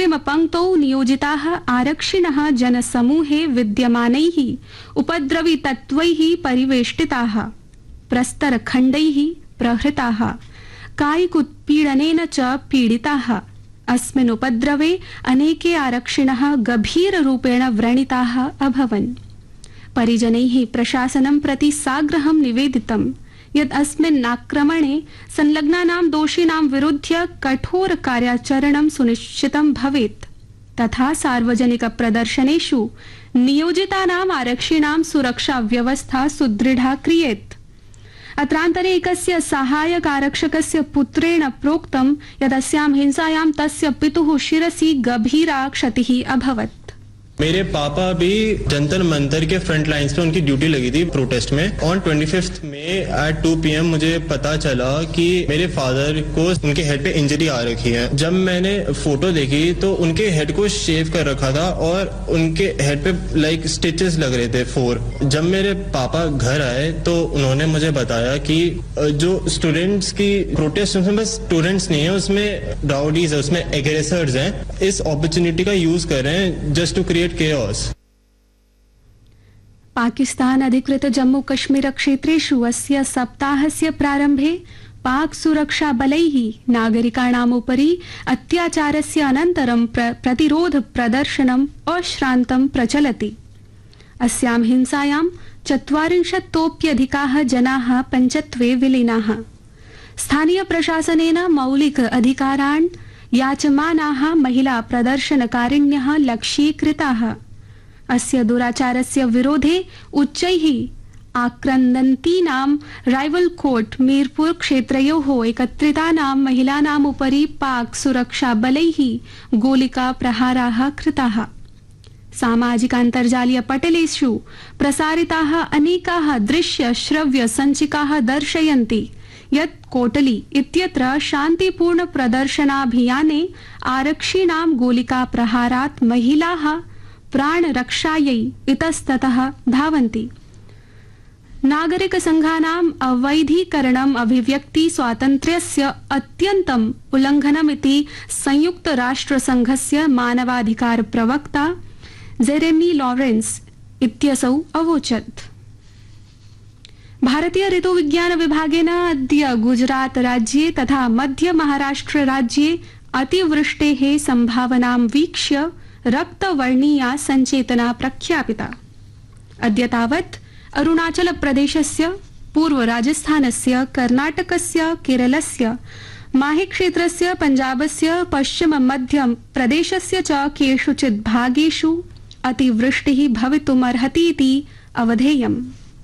अग्रिमपङ्क्तौ नियोजिताः आरक्षिणः जनसमूहे विद्यमानैः उपद्रवितत्त्वैः परिवेष्टिताः, प्रस्तरखण्डैः प्रहृताः, कायिकोत्पीडनेन च पीडिताः। अस्मिन् उपद्रवे अनेके आरक्षिणः गभीररूपेण व्रणिताः अभवन्। परिजनैः प्रशासनं प्रति साग्रहं निवेदितं यत् अस्मिन् आक्रमणे संलग्नानां दोषिणां विरुध्य कठोर कार्याचरणं सुनिश्चितं भवेत् तथा सार्वजनिक प्रदर्शनेषु नियोजितानाम् आरक्षिणां सुरक्षा व्यवस्था सुदृढा क्रियेत्। अत्रान्तरे एकस्य सहायक आरक्षकस्य पुत्रेण प्रोक्तं यत् अस्यां हिंसायां तस्य पितुः शिरसि गभीरा क्षतिः अभवत्। मेरे पापा भी जंतर मंतर के फ्रंट लाइंस पे उनकी ड्यूटी लगी थी प्रोटेस्ट में। ऑन 25 मई एट 2 PM मुझे पता चला कि मेरे फादर को उनके हेड पे इंजरी आ रखी है। जब मैंने फोटो देखी तो उनके हेड को शेव कर रखा था और उनके हेड पे लाइक स्टिचेस लग रहे थे 4। जब मेरे पापा घर आए तो उन्होंने मुझे बताया कि जो स्टूडेंट्स की प्रोटेस्ट उसमें बस स्टूडेंट्स नहीं है, उसमें राउडीज है, उसमें एग्रेसर्स हैं। इस अपॉर्चुनिटी का यूज कर रहे हैं just to create chaos। Pakistan अधिकृत जम्मू कश्मीर क्षेत्रेषु अस्य सप्ताहस्य प्रारम्भे पाक सुरक्षा बलैः नागरिकाणाम् उपरि अत्याचारस्य अनन्तरं प्रतिरोध प्रदर्शनम् अश्रान्तं प्रचलति। अस्यां हिंसायां 40तोप्यधिकाः जनाः पञ्चत्वे विलीनाः। स्थानीय प्रशासनेन मौलिक अधिकारान् याचमानाः महिला प्रदर्शनकारिण्यः लक्ष्यीकृताः। अस्य दुराचारस्य विरोधे उच्चैः आक्रन्दन्तीनां राइवल कोर्ट मीरपुर क्षेत्रयोः एकत्रितानां महिलानाम् उपरि पाक सुरक्षा बलैः गोलिका प्रहाराः कृताः। सामाजिकान्तर्जालीय पटलेषु प्रसारिताः अनेकाः दृश्य श्रव्य सञ्चिकाः दर्शयन्ति यत् कोटली इत्यत्र शान्तिपूर्ण प्रदर्शनाभियाने आरक्षिणां गोलिका प्रहारात् महिलाः प्राणरक्षायै इतस्ततः धावन्ति। नागरिक संघानाम् अवैधीकरणम् अभिव्यक्ति स्वातन्त्र्यस्य अत्यन्तम् उल्लङ्घनमिति संयुक्त राष्ट्र संघस्य मानवाधिकार प्रवक्ता जेरेमी लॉरेंस इत्यसौ अवोचत्। भारतीय ऋतु विज्ञान विभागेन अद्य गुजरात राज्ये तथा मध्य महाराष्ट्र राज्ये अतिवृष्टेः संभावनां वीक्ष्य रक्तवर्णीया सञ्चेतना प्रख्यापिता। अद्य तावत् अरुणाचल प्रदेशस्य, पूर्व राजस्थानस्य, कर्नाटकस्य, केरलस्य, माहे क्षेत्रस्य, पञ्जाबस्य, पश्चिम मध्य प्रदेशस्य च केषुचित् भागेषु अतिवृष्टिः भवितुमर्हति इति अवधेयम्।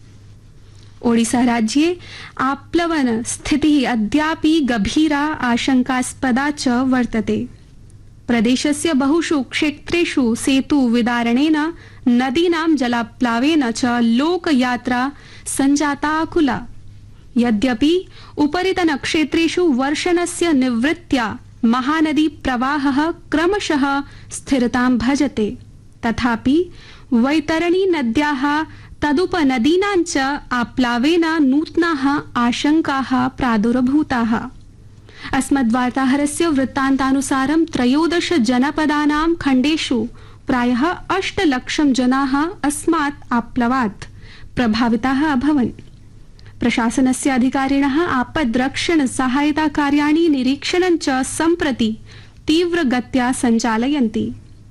ओडिशा राज्ये आप्लवन स्थितिः अद्यापि गभीरा आशंकास्पदा च वर्तते। प्रदेशस्य बहुषु क्षेत्रेषु सेतु विदारणेन, नदीनां जलाप्लावेन च लोकयात्रा सञ्जाताकुला। यद्यपि उपरितन क्षेत्रेषु वर्षणस्य निवृत्त्या महानदी प्रवाहः क्रमशः स्थिरतां भजते, तथापि वैतरणी नद्याः तदुपनदीनां च आप्लावेन नूतनाः आशंकाः प्रादुर्भूताः। अस्मद्वार्ताहरस्य वृत्तान्तानुसारं 13 जनपदानां खण्डेषु प्रायः 8 लक्षं जनाः अस्मात् आप्लवात् प्रभाविताः अभवन्। प्रशासनस्य अधिकारिणः आपद्रक्षण सहायता कार्याणि निरीक्षणं च सम्प्रति तीव्रगत्या सञ्चालयन्ति।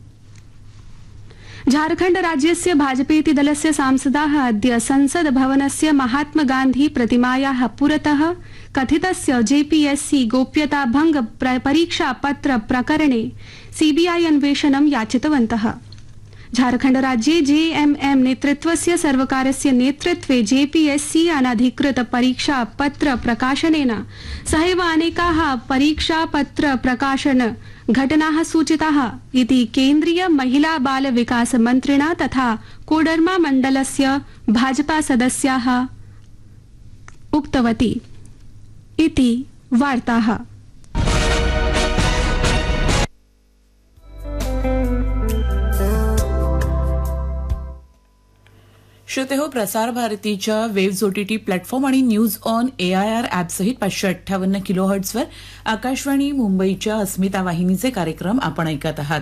झारखण्ड राज्यस्य भाजपेति दलस्य सांसदाः अद्य संसद भवनस्य महात्मा गान्धी प्रतिमायाः पुरतः कथितस्य जेपीएससी गोप्यता भंग परीक्षा पत्र प्रकरणे सीबीआई अन्वेषणं याचितवन्तः। झारखण्ड राज्ये जेएमएम नेतृत्वस्य सर्वकारस्य नेतृत्वे जेपीएससी अनधिकृत परीक्षा पत्र प्रकाशनेन सहैव अनेकाः परीक्षा पत्र प्रकाशन घटनाः सूचिताः इति केन्द्रीय महिला बाल विकास मन्त्रिणा तथा कोडरमा मण्डलस्य भाजपा सदस्याः उक्तवती इति वार्ताः। श्रोते हो, प्रसार भारतीच्या वेव्ज ओटीटी प्लॅटफॉर्म आणि न्यूज ऑन एआयआर ॲपसहित 558 किलोहर्ट्झवर आकाशवाणी मुंबईच्या अस्मिता वाहिनीचे कार्यक्रम आपण ऐकत आहात।